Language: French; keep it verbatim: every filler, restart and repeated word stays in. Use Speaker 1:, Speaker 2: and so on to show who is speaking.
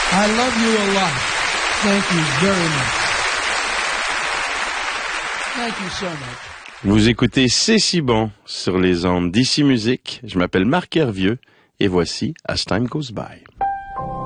Speaker 1: I love you a lot. Thank you very much. Thank you so much.
Speaker 2: Vous écoutez C'est si bon sur les ondes d'Ici Musique. Je m'appelle Marc Hervieux et voici As Time Goes By.